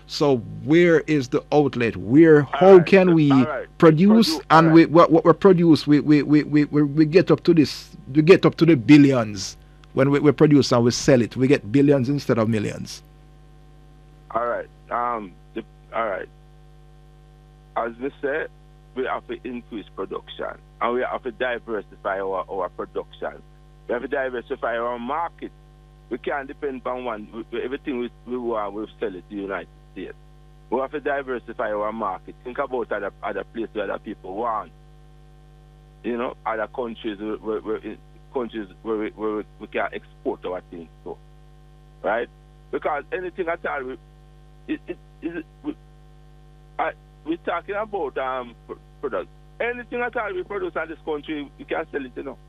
So where is the outlet? Where, All how right. can All we right. produce? Produce. All And right. we, what we produce, we get up to this, we get up to the billions. When we produce and we sell it, we get billions instead of millions. All right. All right. As we said, we have to increase production and we have to diversify our production. We have to diversify our market. We can't depend on one. Everything we want, we sell it to the United States. We have to diversify our market. Think about other places where other people want. You know, other countries countries where we can export our things to. Right? Because anything at all, we're talking about products. Anything at all we produce in this country, we can sell it, you know.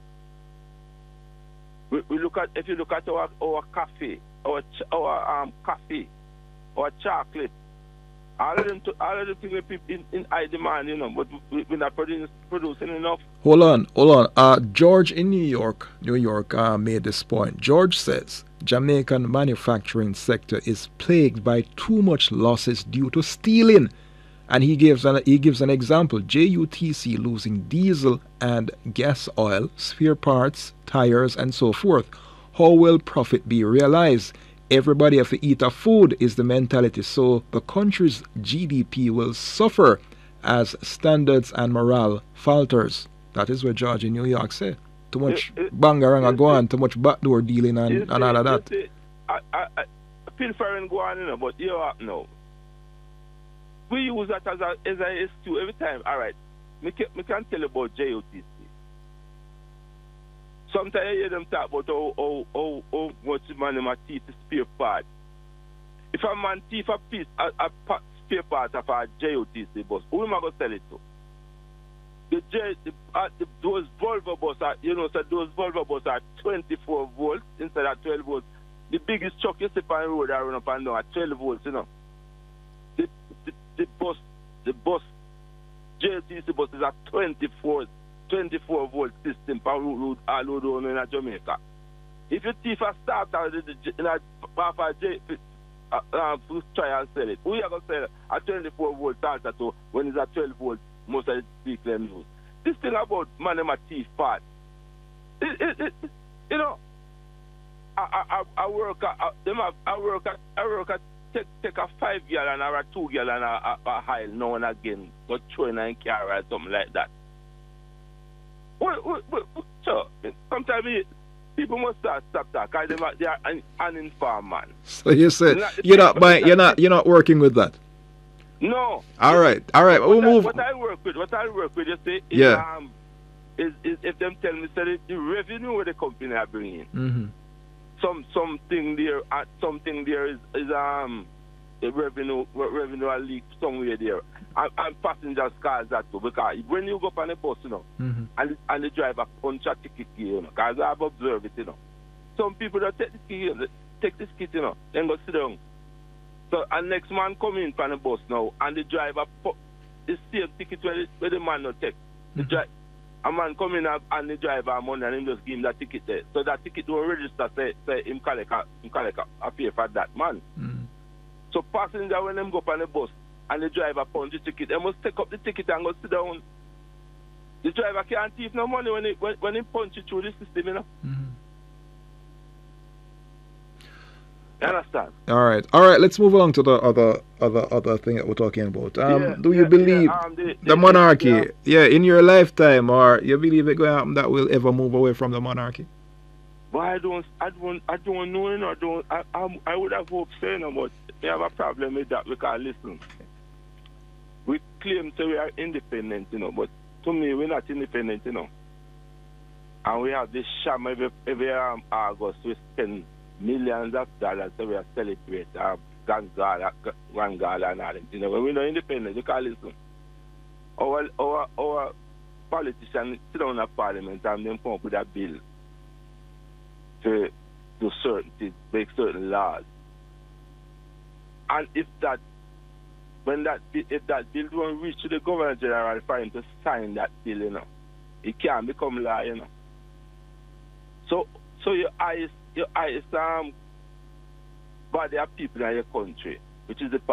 We look at, if you look at our coffee, our coffee, our chocolate, all of them things in high demand, you know, but we're not producing enough. Hold on, hold on. George in New York made this point. George says Jamaican manufacturing sector is plagued by too much losses due to stealing. And he gives an example: JUTC losing diesel and gas oil, spare parts, tires, and so forth. How will profit be realized? Everybody have to eat a food is the mentality. So the country's GDP will suffer as standards and morale falters. That is what George in New York say. Too much bangaranga go on, too much backdoor dealing and all of that. I feel fair and go on, you know, but you know. We use that as a excuse every time. All right, me can tell you about JOTC. Sometimes I hear them talk about how much money my teeth is spare part. If a man thief a piece, a spare part of a JOTC bus, who am I going to sell it to? Those Volvo buses are, you know, so those Volvo buses are 24 volts instead of 12 volts. The biggest truck you see on the road I run up and down at 12 volts, you know. The bus, JTC bus is a 24 volt system for road all over in Jamaica. If you thief a starter in a try and sell it, we are going to sell a 24 volt starter to when it's a 12 volt, most of the people use. This thing about man and my thief part, you know, I work at take a 5 gallon or a 2 gallon a aisle now and again, go throw in and carry or something like that. So, sometimes people must stop that because they are uninformed man. So you said you're not working with that. No. All right. We'll move. What I work with, you say, is if them tell me say the revenue where the company are bringing. Mm-hmm. Something there is the revenue a leak somewhere there, and passengers cars that too, because when you go up on the bus, you know, Mm-hmm. and the driver punch a ticket here, you know, because I've observed it, you know. Some people that take this ticket, you know, then go sit down. So and next man come in from the bus now, and the driver put the same ticket where the man not take. Mm-hmm. A man come in and the driver money and him just give him that ticket there. So that ticket don't register, say him collect a pay for that man. Mm-hmm. So passenger when them go up on the bus and the driver punch the ticket, they must take up the ticket and go sit down. The driver can't thief no money when he punch it through the system, you know. Mm-hmm. You understand? All right. Let's move along to the other thing that we're talking about. Do you believe the monarchy? In your lifetime, or you believe it going to happen that we'll ever move away from the monarchy? But I don't know, you know. I would have hoped so, you know, but we have a problem with that because listen, we claim that we are independent, you know, but to me we're not independent, you know. And we have this sham every August we spend millions of dollars so we are celebrate Grand Gala and all that. You know, when we're not independent, you can listen. Our politicians sit down in parliament and then come up with a bill to do certain things, make certain laws. And if that bill don't reach to the Governor General for him to sign that bill, you know, it can't become law, you know. So your eyes body of people in your country, which is the